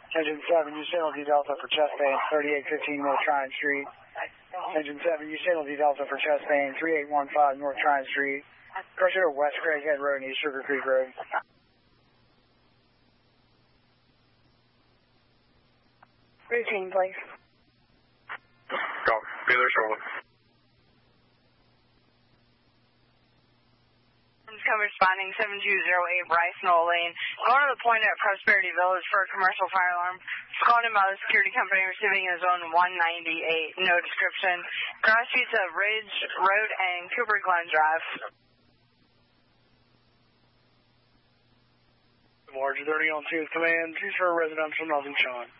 Engine 7, you signal D Delta for chest band 3815 North Tryon Street. Engine 7, you signal D Delta for chest band 3815 North Tryon Street. Pressure to West Craighead Road and East Sugar Creek Road. 18, please. Go. Be there shortly. Coverage finding 7208 Bryce Knoll Lane. Going to the point at Prosperity Village for a commercial fire alarm. Called in by the security company receiving a zone 198. No description. Cross streets of Ridge Road and Cooper Glen Drive. Margin 30 on 2 command. Choose for a residential, Melvin Sean.